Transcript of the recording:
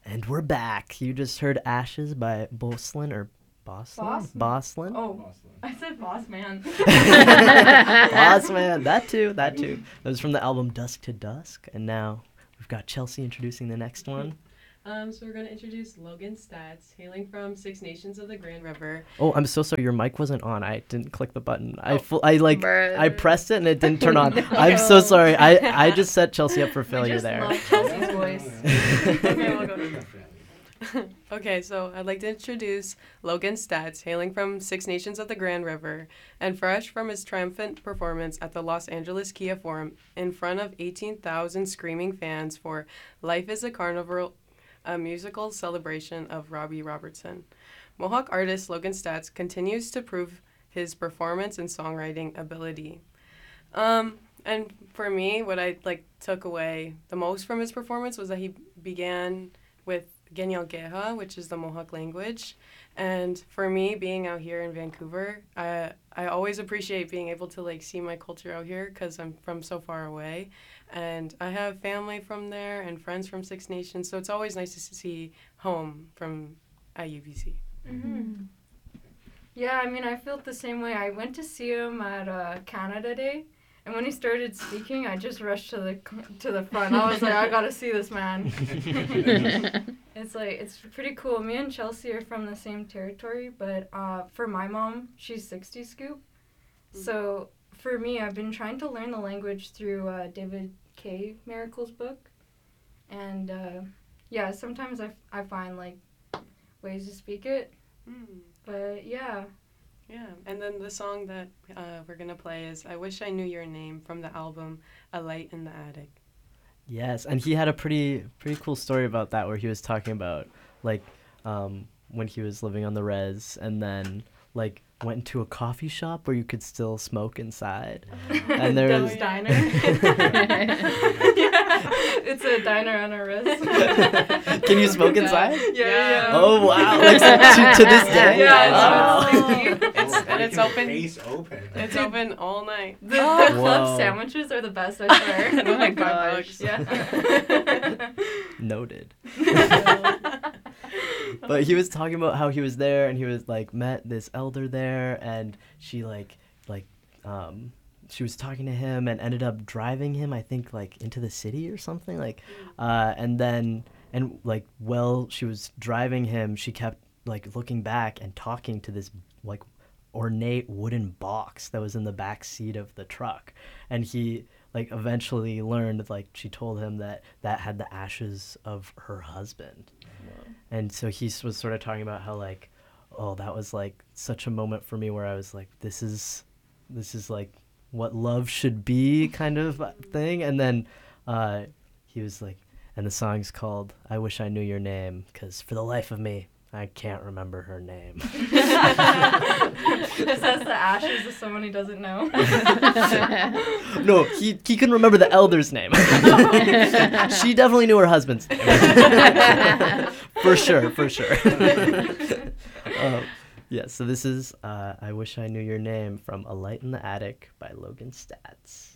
And we're back. You just heard Ashes by Boslin or Boslin? Boslin? Oh, I said Boss Man. Bossman, that too. That was from the album Dusk to Dusk. And now we've got Chelsea introducing the next one. So we're going to introduce Logan Stats, hailing from Six Nations of the Grand River. Oh, I'm so sorry. Your mic wasn't on. I didn't click the button. I pressed it and it didn't turn on. I'm so sorry. I just set Chelsea up for failure there. Love Chelsea's voice. Okay, we'll go. Okay, so I'd like to introduce Logan Stats, hailing from Six Nations of the Grand River, and fresh from his triumphant performance at the Los Angeles Kia Forum in front of 18,000 screaming fans for Life is a Carnival, a musical celebration of Robbie Robertson. Mohawk artist Logan Stats continues to prove his performance and songwriting ability. And for me, what I took away the most from his performance was that he began with Ganyalgeha, which is the Mohawk language. And for me, being out here in Vancouver, I always appreciate being able to see my culture out here because I'm from so far away. And I have family from there and friends from Six Nations, so it's always nice to see home from at UBC. Mm-hmm. Yeah, I mean, I felt the same way. I went to see him at Canada Day, and when he started speaking, I just rushed to the front. I was like, I gotta see this man. It's pretty cool. Me and Chelsea are from the same territory, but for my mom, she's 60 Scoop. Mm-hmm. So for me, I've been trying to learn the language through David K. Miracle's book, and sometimes I find ways to speak it. But yeah. Yeah, and then the song that we're going to play is I Wish I Knew Your Name from the album A Light in the Attic. Yes, and he had a pretty cool story about that where he was talking about when he was living on the res and then went into a coffee shop where you could still smoke inside. And there was Diner. It's a diner on our wrist. Can you smoke inside? Yeah. Oh wow! To this day. Yeah, it's open. It's open all night. The club sandwiches are the best, I swear. They're like $5. Yeah. Noted. But he was talking about how he was there and he was met this elder there and she she was talking to him and ended up driving him I think into the city or something while she was driving him she kept looking back and talking to this ornate wooden box that was in the back seat of the truck and he eventually learned she told him that had the ashes of her husband. And so he was sort of talking about how that was such a moment for me where I was this is what love should be kind of thing. And then he was and the song's called I Wish I Knew Your Name because for the life of me I can't remember her name. Just has the ashes of someone he doesn't know. No, he can remember the elder's name. She definitely knew her husband's name. For sure. So this is I Wish I Knew Your Name from A Light in the Attic by Logan Stats.